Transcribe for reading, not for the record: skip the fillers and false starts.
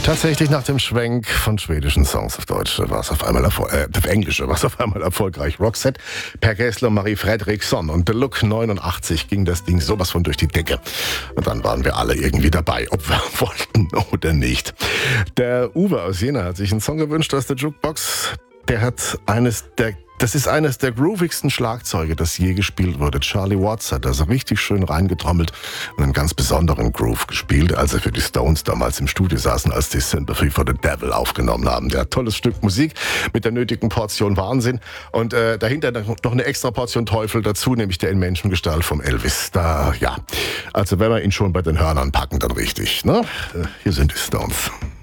Tatsächlich nach dem Schwenk von schwedischen Songs auf Deutsch war es auf einmal auf Englische war es auf einmal erfolgreich. Roxette, Per Gessle und Marie Fredriksson und The Look 89 ging das Ding sowas von durch die Decke. Und dann waren wir alle irgendwie dabei, ob wir wollten oder nicht. Der Uwe aus Jena hat sich einen Song gewünscht aus der Jukebox. Das ist eines der groovigsten Schlagzeuge, das je gespielt wurde. Charlie Watts hat also richtig schön reingetrommelt und einen ganz besonderen Groove gespielt, als er für die Stones damals im Studio saßen, als die Sympathy for the Devil aufgenommen haben. Der tolles Stück Musik mit der nötigen Portion Wahnsinn und dahinter noch eine extra Portion Teufel dazu, nämlich der in Menschengestalt vom Elvis. Also wenn wir ihn schon bei den Hörnern packen, dann richtig. Ne? Hier sind die Stones.